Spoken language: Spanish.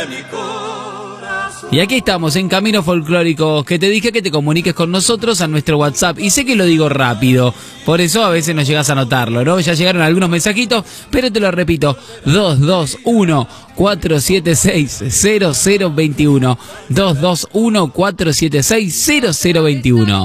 Y aquí estamos en Caminos Folclóricos, que te dije que te comuniques con nosotros a nuestro WhatsApp. Y sé que lo digo rápido, por eso a veces no llegas a notarlo, ¿no? Ya llegaron algunos mensajitos, pero te lo repito. 221-476-0021. 221-476-0021.